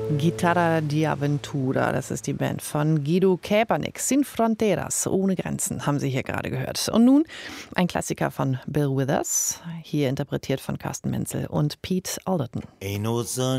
Guitarra di Aventura, das ist die Band von Guido Käpernick. Sin Fronteras, ohne Grenzen, haben Sie hier gerade gehört. Und nun ein Klassiker von Bill Withers, hier interpretiert von Carsten Menzel und Pete Alderton. Ain't no sun